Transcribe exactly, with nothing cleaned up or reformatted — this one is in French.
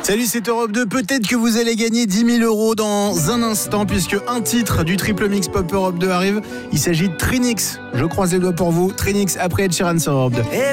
Salut, c'est Europe deux. Peut-être que vous allez gagner dix mille euros dans un instant, puisque un titre du triple mix Pop Europe deux arrive. Il s'agit de Trinix. Je croise les doigts pour vous. Trinix après Ed Sheeran sur Europe deux.